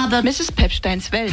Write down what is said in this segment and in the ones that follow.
Mrs. Pepsteins Welt.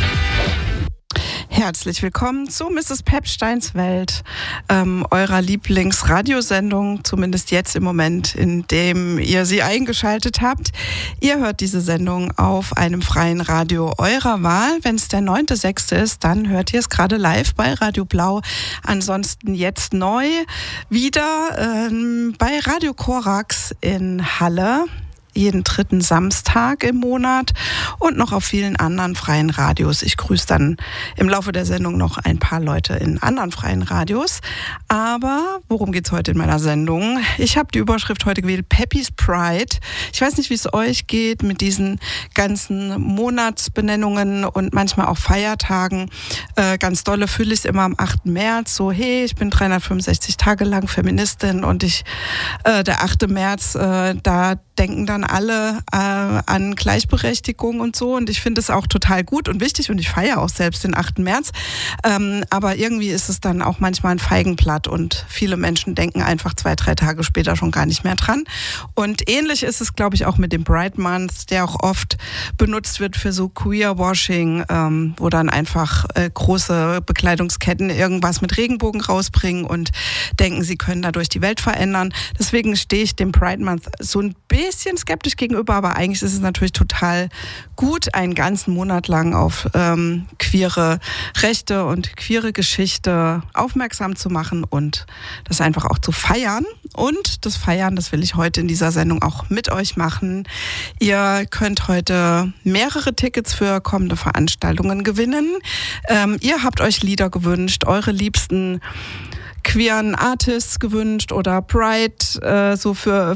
Herzlich willkommen zu Mrs. Pepsteins Welt, eurer Lieblingsradiosendung, zumindest jetzt im Moment, in dem ihr sie eingeschaltet habt. Ihr hört diese Sendung auf einem freien Radio eurer Wahl. Wenn es der 9.6. ist, dann hört ihr es gerade live bei Radio Blau. Ansonsten jetzt neu wieder bei Radio Korax in Halle. Jeden dritten Samstag im Monat und noch auf vielen anderen freien Radios. Ich grüße dann im Laufe der Sendung noch ein paar Leute in anderen freien Radios. Aber worum geht's heute in meiner Sendung? Ich habe die Überschrift heute gewählt, Peppy's Pride. Ich weiß nicht, wie es euch geht mit diesen ganzen Monatsbenennungen und manchmal auch Feiertagen. Ganz dolle fühle ich es immer am 8. März. So, hey, ich bin 365 Tage lang Feministin und der 8. März, da denken dann alle an Gleichberechtigung und so. Und ich finde es auch total gut und wichtig und ich feiere auch selbst den 8. März. Aber irgendwie ist es dann auch manchmal ein Feigenblatt und viele Menschen denken einfach 2-3 Tage später schon gar nicht mehr dran. Und ähnlich ist es, glaube ich, auch mit dem Pride Month, der auch oft benutzt wird für so Queerwashing, wo dann einfach große Bekleidungsketten irgendwas mit Regenbogen rausbringen und denken, sie können dadurch die Welt verändern. Deswegen stehe ich dem Pride Month so ein bisschen skeptisch gegenüber, aber eigentlich ist es natürlich total gut, einen ganzen Monat lang auf queere Rechte und queere Geschichte aufmerksam zu machen und das einfach auch zu feiern. Und das Feiern, das will ich heute in dieser Sendung auch mit euch machen. Ihr könnt heute mehrere Tickets für kommende Veranstaltungen gewinnen. Ihr habt euch Lieder gewünscht, eure liebsten queeren Artists gewünscht oder Pride, so für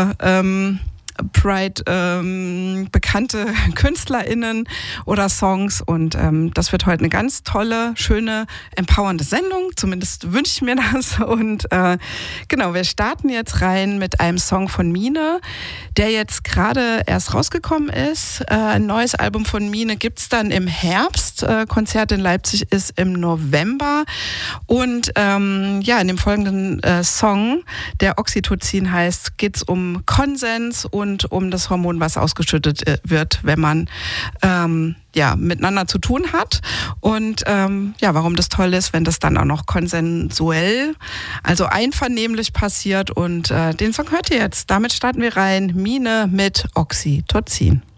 Pride bekannte KünstlerInnen oder Songs und das wird heute eine ganz tolle, schöne, empowernde Sendung, zumindest wünsche ich mir das und genau, wir starten jetzt rein mit einem Song von Mine, der jetzt gerade erst rausgekommen ist. Ein neues Album von Mine gibt's dann im Herbst, Konzert in Leipzig ist im November und in dem folgenden Song, der Oxytocin heißt, geht's um Konsens und um das Hormon, was ausgeschüttet wird, wenn man miteinander zu tun hat und warum das toll ist, wenn das dann auch noch konsensuell, also einvernehmlich passiert und den Song hört ihr jetzt. Damit starten wir rein. Mine mit Oxytocin.